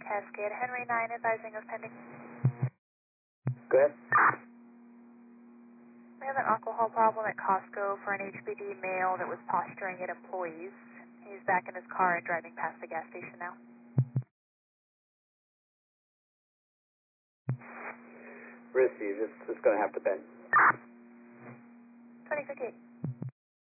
Cascade, Henry 9, advising of pending. Go ahead. We have an alcohol problem at Costco for an HPD male that was posturing at employees. He's back in his car and driving past the gas station now. Receive, it's going to have to bend. 2058.